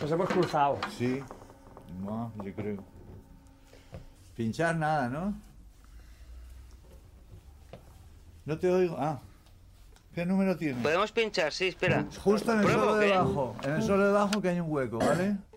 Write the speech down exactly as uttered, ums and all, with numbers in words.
Nos hemos cruzado. Sí. No, yo creo. Pinchar nada, ¿no? No te oigo. Ah. ¿Qué número tienes? Podemos pinchar, sí, espera. Justo en el ¿Pruebo suelo o de qué? abajo. En el suelo de abajo que hay un hueco, ¿vale?